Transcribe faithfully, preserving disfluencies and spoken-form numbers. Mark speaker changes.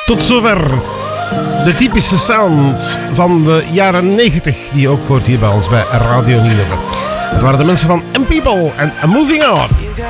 Speaker 1: Tot zover de typische sound van de jaren negentig die je ook hoort hier bij ons bij Radio Ninove. Het waren de mensen van M People en Moving On.